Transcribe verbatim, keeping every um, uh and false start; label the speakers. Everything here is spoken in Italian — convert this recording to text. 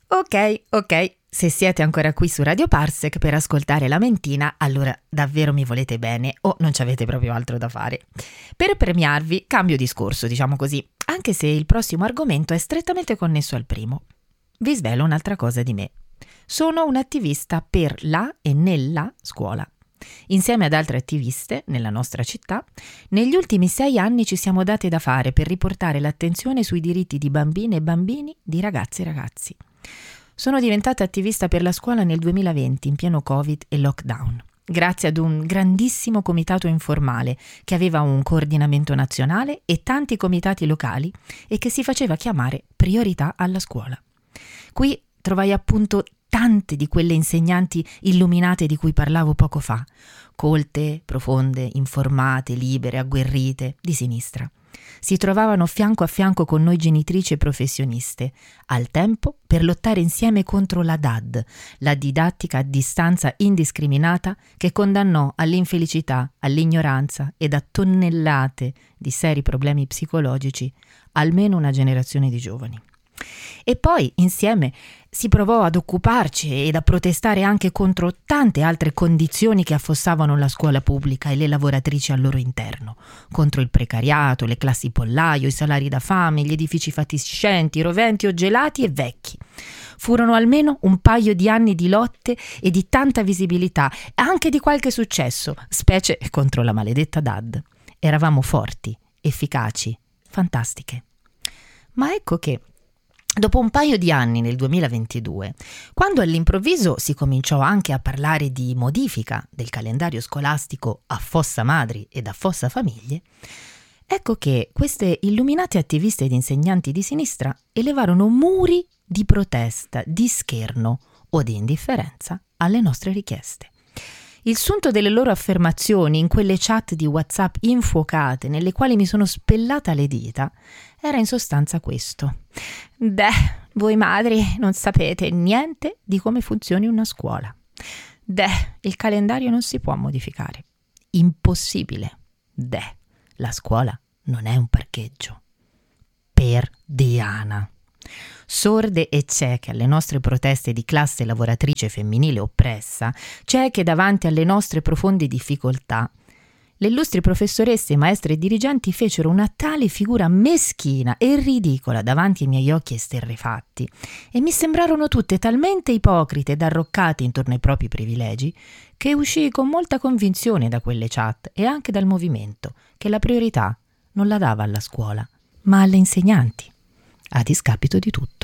Speaker 1: Ok, ok, se siete ancora qui su Radio Parsec per ascoltare la mentina, allora davvero mi volete bene o non ci avete proprio altro da fare. Per premiarvi cambio discorso, diciamo così, anche se il prossimo argomento è strettamente connesso al primo. Vi svelo un'altra cosa di me. Sono un'attivista per la e nella scuola. Insieme ad altre attiviste nella nostra città, negli ultimi sei anni ci siamo date da fare per riportare l'attenzione sui diritti di bambine e bambini, di ragazze e ragazzi. Sono diventata attivista per la scuola nel duemilaventi, in pieno Covid e lockdown, grazie ad un grandissimo comitato informale che aveva un coordinamento nazionale e tanti comitati locali e che si faceva chiamare Priorità alla scuola. Qui trovai appunto tante di quelle insegnanti illuminate di cui parlavo poco fa, colte, profonde, informate, libere, agguerrite, di sinistra. Si trovavano fianco a fianco con noi genitrici e professioniste, al tempo per lottare insieme contro la D A D, la didattica a distanza indiscriminata che condannò all'infelicità, all'ignoranza ed a tonnellate di seri problemi psicologici almeno una generazione di giovani. E poi, insieme, si provò ad occuparci ed a protestare anche contro tante altre condizioni che affossavano la scuola pubblica e le lavoratrici al loro interno, contro il precariato, le classi pollaio, i salari da fame, gli edifici fatiscenti, roventi o gelati e vecchi. Furono almeno un paio di anni di lotte e di tanta visibilità, e anche di qualche successo, specie contro la maledetta D A D. Eravamo forti, efficaci, fantastiche. Ma ecco che dopo un paio di anni nel duemilaventidue, quando all'improvviso si cominciò anche a parlare di modifica del calendario scolastico a fossa madri ed a fossa famiglie, ecco che queste illuminate attiviste ed insegnanti di sinistra elevarono muri di protesta, di scherno o di indifferenza alle nostre richieste. Il sunto delle loro affermazioni in quelle chat di WhatsApp infuocate nelle quali mi sono spellata le dita era in sostanza questo. Beh, voi madri non sapete niente di come funzioni una scuola. Beh, il calendario non si può modificare. Impossibile. Beh, la scuola non è un parcheggio. Per Diana. Sorde e cieche alle nostre proteste di classe lavoratrice femminile oppressa, cieche davanti alle nostre profonde difficoltà, le illustri professoresse, maestre e dirigenti fecero una tale figura meschina e ridicola davanti ai miei occhi esterrefatti e mi sembrarono tutte talmente ipocrite ed arroccate intorno ai propri privilegi che uscii con molta convinzione da quelle chat e anche dal movimento che la priorità non la dava alla scuola, ma alle insegnanti, a discapito di tutto.